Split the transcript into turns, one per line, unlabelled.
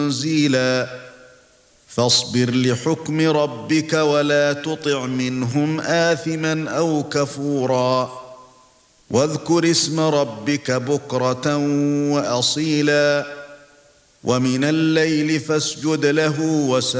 تنزيلا فاصبر لحكم ربك ولا تطع منهم آثما أو كفورا واذكر اسم ربك بكرة وأصيلا ومن الليل فاسجد له